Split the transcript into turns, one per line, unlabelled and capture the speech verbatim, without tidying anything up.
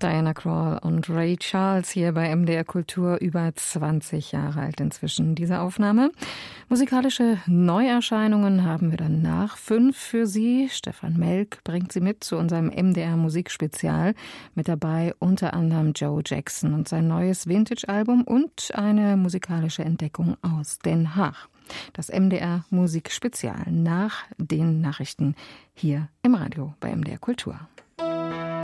Diana Krall und Ray Charles hier bei M D R Kultur, über zwanzig Jahre alt inzwischen diese Aufnahme. Musikalische Neuerscheinungen haben wir dann nach fünf für Sie. Stefan Melk bringt Sie mit zu unserem M D R Musikspezial. Mit dabei unter anderem Joe Jackson und sein neues Vintage-Album und eine musikalische Entdeckung aus Den Haag. Das M D R Musikspezial nach den Nachrichten hier im Radio bei M D R Kultur.